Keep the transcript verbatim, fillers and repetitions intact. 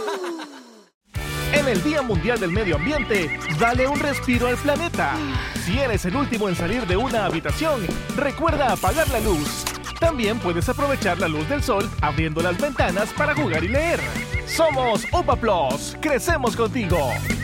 En el Día Mundial del Medio Ambiente, dale un respiro al planeta. Si eres el último en salir de una habitación, recuerda apagar la luz. También puedes aprovechar la luz del sol abriendo las ventanas para jugar y leer. Somos UPA Plus, crecemos contigo.